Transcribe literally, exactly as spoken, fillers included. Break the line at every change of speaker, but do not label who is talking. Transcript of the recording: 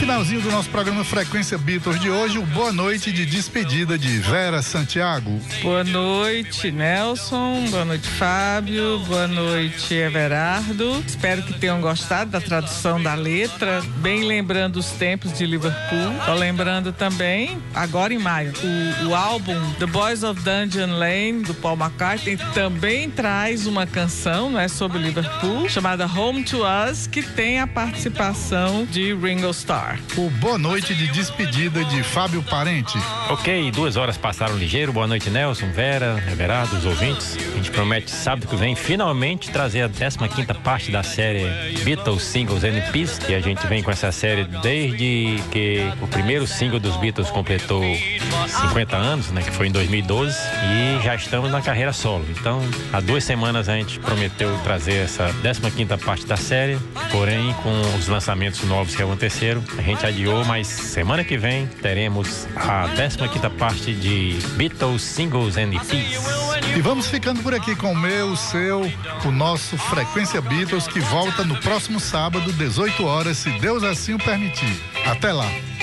finalzinho do nosso programa Frequência Beatles de hoje, o boa noite de despedida de Vera Santiago.
Boa noite, Nelson. Boa noite, Fábio. Boa noite, Everardo. Espero que tenham gostado da tradução da letra, bem lembrando os tempos de Liverpool. Tô lembrando também, agora em maio, o, o álbum The Boys of Dungeon Lane, do Paul McCartney, também traz uma canção, não é, sobre Liverpool, chamada Home to Us, que tem a participação de Ringo Starr.
O boa noite de despedida de Fábio Parente.
Ok, duas horas passaram ligeiro. Boa noite, Nelson, Vera, Everardo, os ouvintes. A gente promete sábado que vem finalmente trazer a décima quinta parte da série Beatles Singles and E Ps, que a gente vem com essa série desde que o primeiro single dos Beatles completou cinquenta anos, né, que foi em dois mil e doze, e já estamos na carreira solo. Então, há duas semanas a gente prometeu trazer essa décima quinta parte da série, porém, com os lançamentos novos que aconteceram, a gente adiou, mas semana que vem teremos a décima quinta parte de Beatles Singles and E Ps.
E vamos ficando por aqui com o meu, o seu, o nosso Frequência Beatles, que volta no próximo sábado, dezoito horas, se Deus assim o permitir. Até lá!